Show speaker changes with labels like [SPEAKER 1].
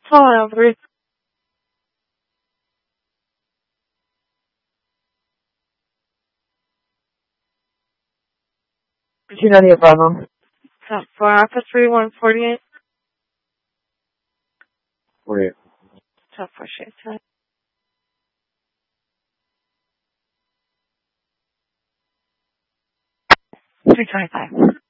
[SPEAKER 1] Hold on, please.
[SPEAKER 2] 298 Bravo.
[SPEAKER 1] For Alpha 3148.
[SPEAKER 2] 48.
[SPEAKER 1] Top for shit. 325.